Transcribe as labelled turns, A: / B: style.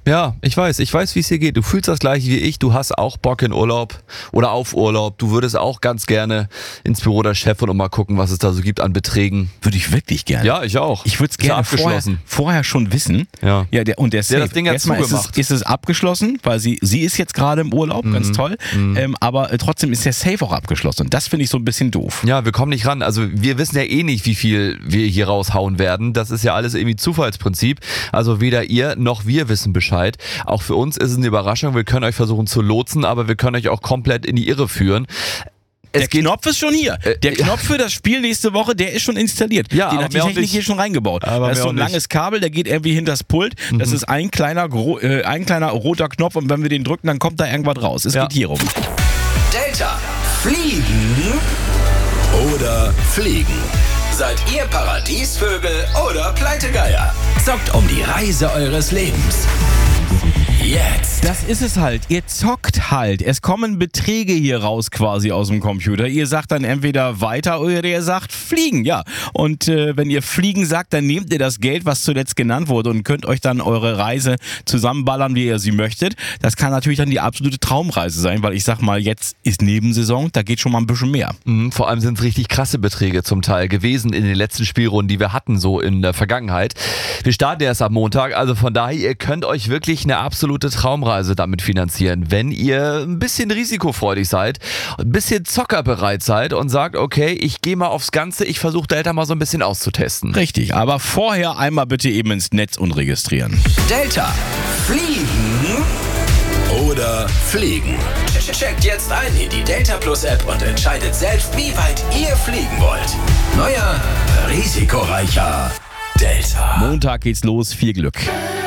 A: Ja, ich weiß, wie es dir geht. Du fühlst das gleiche wie ich. Du hast auch Bock in Urlaub oder auf Urlaub. Du würdest auch ganz gerne ins Büro der Chefin und mal gucken, was es da so gibt an Beträgen.
B: Würde ich wirklich gerne.
A: Ja, ich auch.
B: Ich würde es gerne vorher schon wissen.
A: Ja.
B: Der Safe.
A: Das Ding hat zugemacht.
B: Ist es abgeschlossen, weil sie ist jetzt gerade im Urlaub, ganz toll. Aber trotzdem ist der Safe auch abgeschlossen. Und das finde ich so ein bisschen doof.
A: Ja, wir kommen nicht ran. Also wir wissen ja eh nicht, wie viel wir hier raushauen werden. Das ist ja alles irgendwie Zufallsprinzip. Also weder ihr noch wir wissen Bescheid. Auch für uns ist es eine Überraschung. Wir können euch versuchen zu lotsen, aber wir können euch auch komplett in die Irre führen.
B: Der Knopf ist schon hier. Der Knopf für das Spiel nächste Woche, der ist schon installiert.
A: Ja,
B: den hat die Technik hier schon reingebaut.
A: Aber
B: das ist so ein langes Kabel, der geht irgendwie hinters Pult. Das ist ein kleiner roter Knopf und wenn wir den drücken, dann kommt da irgendwas raus. Es geht hier rum.
C: Delta. Fliegen oder fliegen? Seid ihr Paradiesvögel oder Pleitegeier? Zockt um die Reise eures Lebens. Jetzt.
B: Das ist es halt. Ihr zockt halt. Es kommen Beträge hier raus quasi aus dem Computer. Ihr sagt dann entweder weiter oder ihr sagt fliegen. Ja. Und wenn ihr fliegen sagt, dann nehmt ihr das Geld, was zuletzt genannt wurde und könnt euch dann eure Reise zusammenballern, wie ihr sie möchtet. Das kann natürlich dann die absolute Traumreise sein, weil ich sag mal, jetzt ist Nebensaison, da geht schon mal ein bisschen mehr.
A: Vor allem sind es richtig krasse Beträge zum Teil gewesen in den letzten Spielrunden, die wir hatten so in der Vergangenheit. Wir starten erst am Montag, also von daher, ihr könnt euch wirklich eine absolute Traumreise damit finanzieren, wenn ihr ein bisschen risikofreudig seid, ein bisschen zockerbereit seid und sagt, okay, ich gehe mal aufs Ganze, ich versuche Delta mal so ein bisschen auszutesten.
B: Richtig, aber vorher einmal bitte eben ins Netz und registrieren.
C: Delta. Fliegen oder fliegen? Checkt jetzt ein in die Delta Plus App und entscheidet selbst, wie weit ihr fliegen wollt. Neuer, risikoreicher Delta.
B: Montag geht's los, viel Glück.